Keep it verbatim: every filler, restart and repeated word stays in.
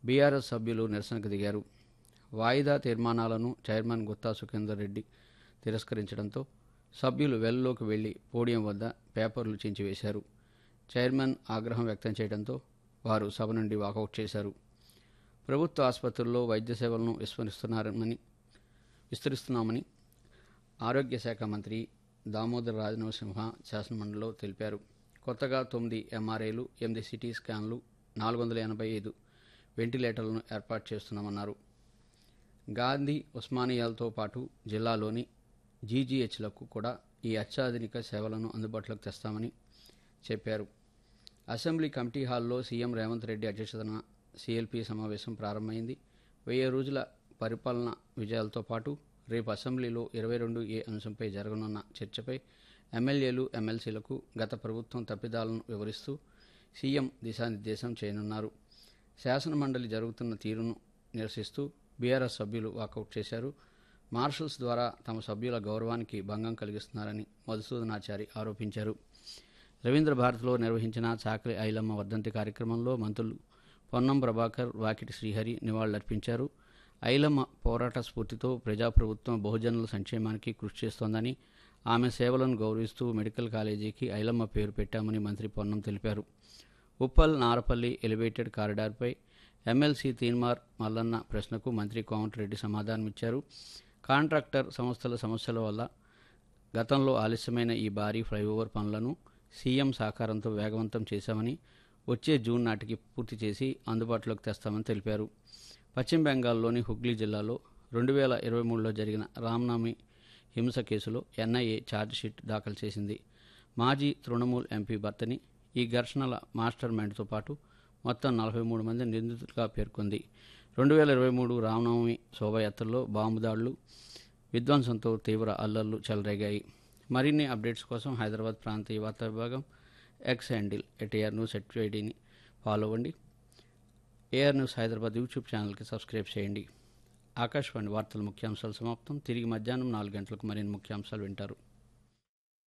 BRS సభ్యులు నిరసనకు దిగారు. వాయిదా తీర్మానాలను చైర్మన్ గుత్తా సుఖేందర్ రెడ్డి తిరస్కరించడంతో సభ్యులు వెల్లోకి వెళ్లి పోడియం వద్ద పేపర్లు చించివేశారు. చైర్మన్ ఆగ్రహం వ్యక్తం చేయడంతో వారు సభ నుండి వాకౌట్ చేశారు. ప్రభుత్వ ఆసుపత్రుల్లో వైద్య సేవలను విస్మరిస్తున్నారని విస్తరిస్తున్నామని ఆరోగ్య శాఖ మంత్రి దామోదర రాజనరసింహ శాసనమండలిలో తెలిపారు. కొత్తగా తొమ్మిది ఎంఆర్ఐలు, ఎనిమిది సిటీ స్కాన్లు, నాలుగు వందల ఎనభై ఐదు వెంటిలేటర్లను ఏర్పాటు చేస్తున్నామన్నారు. గాంధీ, ఉస్మానియాలతో పాటు జిల్లాలోని జీజీహెచ్లకు కూడా ఈ అత్యాధునిక సేవలను అందుబాటులోకి తెస్తామని చెప్పారు. అసెంబ్లీ కమిటీ హాల్లో సీఎం రేవంత్ రెడ్డి అధ్యక్షతన సీఎల్పీ సమావేశం ప్రారంభమైంది. వెయ్యి రోజుల పరిపాలన విజయాలతో పాటు రేపు అసెంబ్లీలో ఇరవై రెండు ఏ అంశంపై జరగనున్న చర్చపై ఎమ్మెల్యేలు, ఎమ్మెల్సీలకు గత ప్రభుత్వం తప్పిదాలను వివరిస్తూ సీఎం దిశానిర్దేశం చేయనున్నారు. శాసనమండలి జరుగుతున్న తీరును నిరసిస్తూ బీఆర్ఎస్ సభ్యులు వాకౌట్ చేశారు. మార్షల్స్ ద్వారా తమ సభ్యుల గౌరవానికి భంగం కలిగిస్తున్నారని మధుసూదనాచారి ఆరోపించారు. రవీంద్ర భారతిలో నిర్వహించిన చాకలి ఐలమ్మ వర్ధంతి కార్యక్రమంలో మంత్రులు పొన్నం ప్రభాకర్, వాకిటి శ్రీహరి నివాళులర్పించారు. ఐలమ్మ పోరాట స్ఫూర్తితో ప్రజాప్రభుత్వం బహుజనుల సంక్షేమానికి కృషి చేస్తోందని, ఆమె సేవలను గౌరవిస్తూ మెడికల్ కాలేజీకి ఐలమ్మ పేరు పెట్టామని మంత్రి పొన్నం తెలిపారు. ఉప్పల్ నారపల్లి ఎలివేటెడ్ కారిడార్పై ఎమ్మెల్సీ తీన్మార్ మల్లన్న ప్రశ్నకు మంత్రి కోమటిరెడ్డి సమాధానమిచ్చారు. కాంట్రాక్టర్ సంస్థల సమస్యల వల్ల గతంలో ఆలస్యమైన ఈ భారీ ఫ్లైఓవర్ పనులను సీఎం సహకారంతో వేగవంతం చేశామని, వచ్చే జూన్ నాటికి పూర్తి చేసి అందుబాటులోకి తెస్తామని తెలిపారు. పశ్చిమ బెంగాల్లోని హుగ్లీ జిల్లాలో రెండు వేల ఇరవై మూడులో జరిగిన రామ్నవమి హింస కేసులో ఎన్ఐఏ ఛార్జిషీట్ దాఖలు చేసింది. మాజీ తృణమూల్ ఎంపీ భర్తని ఈ ఘర్షణల మాస్టర్ మైండ్తో పాటు మొత్తం నలభై మూడు మంది నిందితులుగా పేర్కొంది. రెండు వేల ఇరవై మూడు రామనవమి శోభయాత్రలో బాంబు దాడులు, విధ్వంసంతో తీవ్ర అల్లర్లు చెలరేగాయి. మరిన్ని అప్డేట్స్ కోసం హైదరాబాద్ ప్రాంతీయ వార్తా విభాగం X handle at AR news at ఐడిని ఫాలో అవ్వండి. ఏఆర్ న్యూస్ హైదరాబాద్ యూట్యూబ్ ఛానల్కి సబ్స్క్రైబ్ చేయండి. ఆకాశవాణి వార్తల ముఖ్యాంశాలు సమాప్తం. తిరిగి మధ్యాహ్నం నాలుగు గంటలకు మరిన్ని ముఖ్యాంశాలు వింటారు.